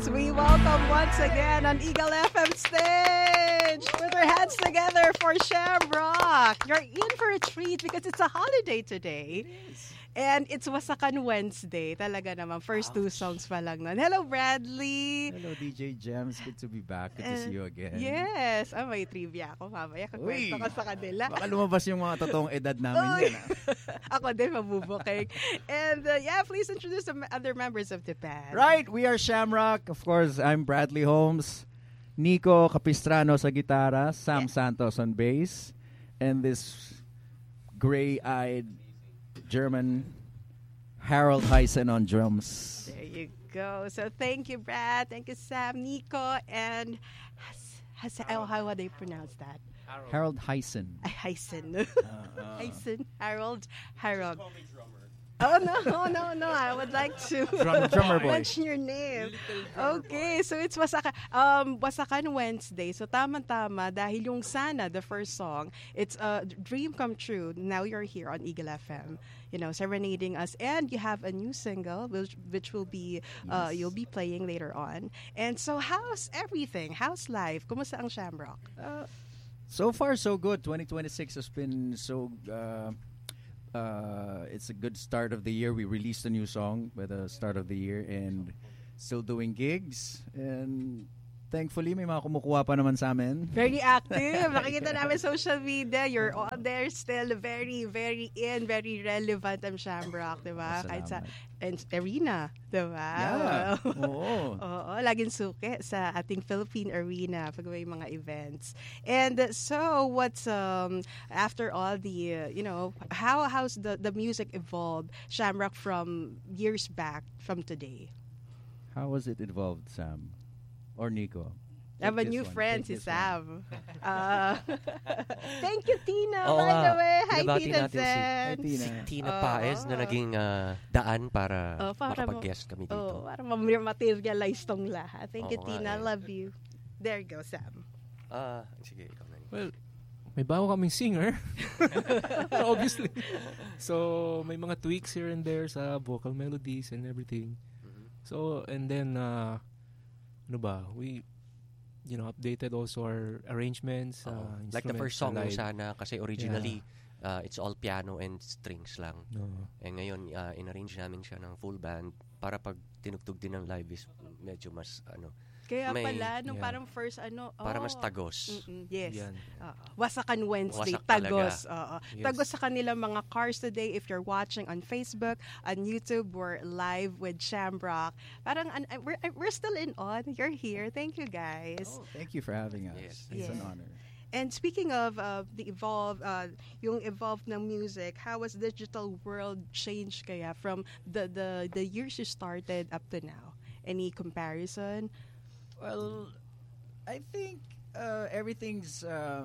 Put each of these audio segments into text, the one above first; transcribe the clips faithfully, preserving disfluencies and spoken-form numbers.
we welcome once again on Eagle F M stage. Put our hands together for Shamrock. You're in for a treat because it's a holiday today. It is. And it's Wasakan Wednesday. Talaga naman. First two songs pa lang nun. Hello, Bradley. Hello, D J Gems. Good to be back. Good to Uh, see you again. Yes. Ah, may trivia ako. Mamaya kakwento ko sa kanila. Baka lumabas yung mga totoong edad namin yan. Ah. Ako din, mabubuking. And uh, yeah, please introduce the other members of the band. Right. We are Shamrock. Of course, I'm Bradley Holmes. Nico Capistrano sa gitara. Sam yeah. Santos on bass. And this gray-eyed German Harold Heisen on drums. There you go. So thank you, Brad. Thank you, Sam, Nico, and has, has, oh, how would they pronounce that? Harold, Harold Heisen. Uh, Heisen. uh, uh. Heisen. Harold. Harold. Oh, no, oh, no, no. I would like to Drum, drummer boy. mention your name. Okay, so it's Wasaka, um, Wasakan Wednesday. So tama-tama dahil yung Sana, the first song, it's a dream come true. Now you're here on Eagle F M, you know, serenading us. And you have a new single, which, which will be, uh, yes. you'll be playing later on. And so how's everything? How's life? Kumusta ang Shamrock? Uh, so far, so good. twenty twenty-six has been so... Uh, Uh, it's a good start of the year. We released a new song by the start of the year and still doing gigs. And thankfully, may mga kumukuha pa naman sa amin. Very active. Nakikita namin social media. You're on there still very, very in, very relevant ang Shamrock, di ba? Kahit sa and arena, di ba? Yeah. Oo. Oo. Laging suki sa ating Philippine arena pag may mga events. And uh, so, what's, um, after all the, uh, you know, how how's the, the music evolved, Shamrock, from years back, from today? How was it evolved, Sam? Or Nico? I have a new one. friend, Take si Sam. Uh, thank you, Tina, Oo by nga. the way. Hi, Binabati Tina natin Zen. Hi, Tina. Si Tina Oo. Paez na naging ah, daan para, Oh, para mo- makapag-guest kami dito. Oh, para ma-materialize tong lahat. Thank you, Oo nga Tina. eh. Love you. There you go, Sam. Ah, sige, ikaw na. Well, may bago kaming singer. Obviously. So, may mga tweaks here and there sa vocal melodies and everything. Mhm. So, and then, uh, ano ba, we, you know, updated also our arrangements. Oo. Uh, Like the first song yung Sana, kasi originally, uh, it's all piano and strings lang. No. Eh ngayon, uh, in-arrange namin siya ng full band para pag tinugtog din ng live is medyo mas, ano, Kaya May- pala, nung yeah. parang first, ano, para oh. mas tagos. Mm-mm, yes. Yan. Oo. Wasakan Wednesday, Wasak tagos. talaga. Oo. Yes. Tagos sa kanilang mga cars today. If you're watching on Facebook, on YouTube, we're live with Shamrock. Parang, an- uh, we're, uh, we're still in on. You're here. Thank you, guys. Oh, thank you for having us. Yes. It's Yeah. an honor. And speaking of uh, the evolve, uh, yung evolved ng music, how has digital world changed kaya from the, the, the years you started up to now? Any comparison? Well, I think uh, everything's uh,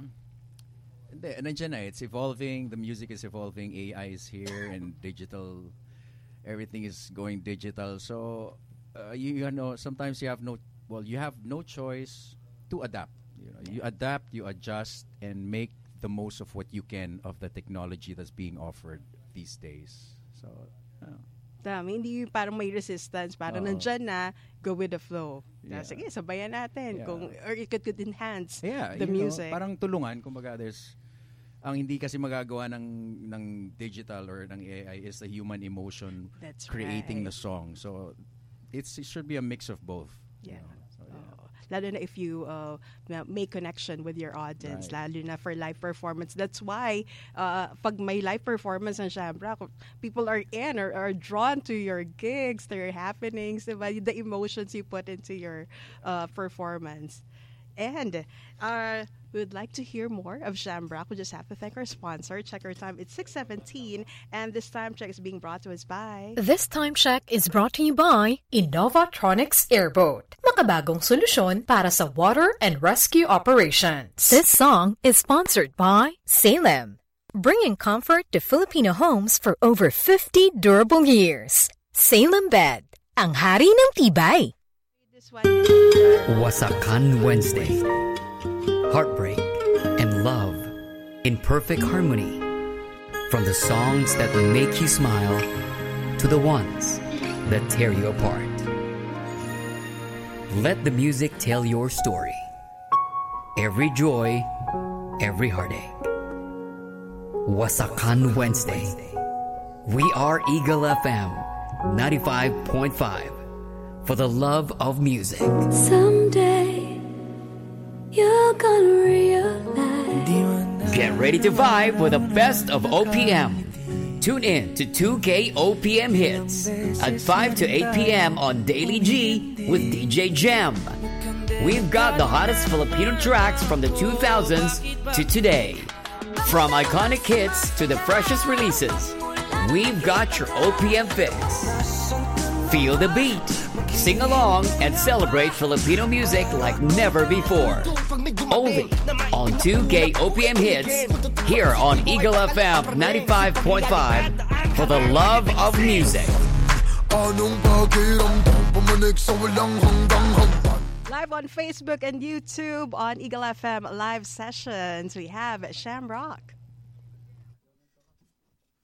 hindi, nandiyan na. It's evolving. The music is evolving. A I is here and digital. Everything is going digital. So uh, you, you know, sometimes you have no. Well, you have no choice to adapt. You know, you adapt, you adjust, and make the most of what you can of the technology that's being offered these days. So. Uh, Dami, hindi yung parang may resistance. Parang Oo. nandyan na, go with the flow. Na, Yeah. sige, sabayan natin. Yeah. Kung, or it could, could enhance Yeah, the you know, music. parang tulungan, kumbaga there's ang hindi kasi magagawa ng ng digital or ng A I is the human emotion That's creating right. the song. So it's it should be a mix of both. you Yeah. know. So, yeah. Oo. Lalo na if you uh, na- make connection with your audience, Right. lalo na for live performance. That's why, uh, pag may live performance ng Shamrock, people are in or are drawn to your gigs, to your happenings, diba? The emotions you put into your uh, performance. And uh, we would like to hear more of Shamrock. We just have to thank our sponsor. Check our time. It's six seventeen, and this time check is being brought to us by... This time check is brought to you by Innovatronics Airboat. Makabagong solusyon para sa water and rescue operations. This song is sponsored by Salem, bringing comfort to Filipino homes for over fifty durable years. Salem Bed, ang hari ng tibay. This one is, uh, Wasakan Wednesday. Heartbreak and love in perfect harmony. From the songs that make you smile to the ones that tear you apart. Let the music tell your story. Every joy, every heartache. Wasakan Wednesday. We are Eagle F M ninety-five point five for the love of music. Someday you're gonna realize. Get ready to vibe with the best of O P M. Tune in to two K O P M Hits at five to eight p.m. on Daily G with D J Jem. We've got the hottest Filipino tracks from the two thousands to today. From iconic hits to the freshest releases, we've got your O P M fix. Feel the beat, sing along, and celebrate Filipino music like never before. Only on two K O P M Hits, here on Eagle F M ninety-five point five for the love of music. Live on Facebook and YouTube on Eagle F M live sessions, we have Shamrock.